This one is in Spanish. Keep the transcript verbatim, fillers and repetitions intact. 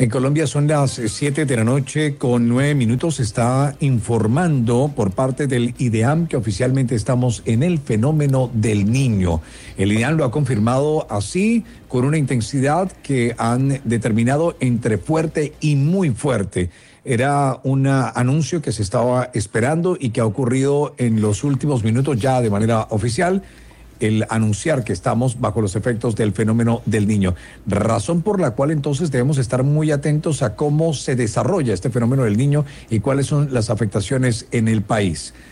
En Colombia son las siete de la noche con nueve minutos. Se está informando por parte del IDEAM que oficialmente estamos en el fenómeno del Niño. El IDEAM lo ha confirmado así, con una intensidad que han determinado entre fuerte y muy fuerte. Era un anuncio que se estaba esperando y que ha ocurrido en los últimos minutos ya de manera oficial, el anunciar que estamos bajo los efectos del fenómeno del Niño. Razón por la cual entonces debemos estar muy atentos a cómo se desarrolla este fenómeno del Niño y cuáles son las afectaciones en el país.